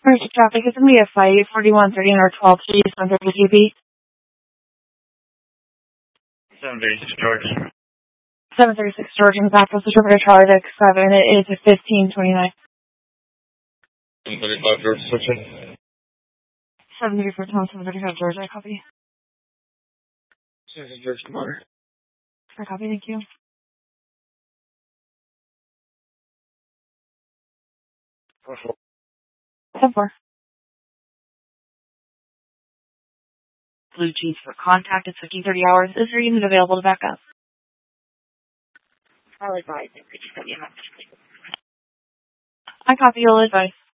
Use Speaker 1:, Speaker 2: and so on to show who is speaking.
Speaker 1: Traffic is going to be a fight, 4130 or 12 East, 132 B.
Speaker 2: 736 George.
Speaker 1: 736 George in the back of the Jupiter Charlie Vic 7. It is a 1529.
Speaker 2: 735 George switching.
Speaker 1: 734 Tom, 735 George, I copy.
Speaker 2: 736 George, tomorrow.
Speaker 1: I copy, thank you.
Speaker 2: 4-4.
Speaker 1: 10-4.
Speaker 3: Blue Jeans for contact. It's 15:30 hours. Is there a unit available to back up?
Speaker 1: I'll advise. Could you send me a message, please? I copy. You'll advise.